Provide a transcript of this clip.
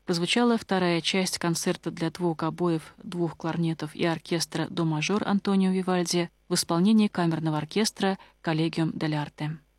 прозвучала вторая часть концерта для двух гобоев, двух кларнетов и оркестра «До мажор» Антонио Вивальди в исполнении камерного оркестра «Коллегиум дель Арте».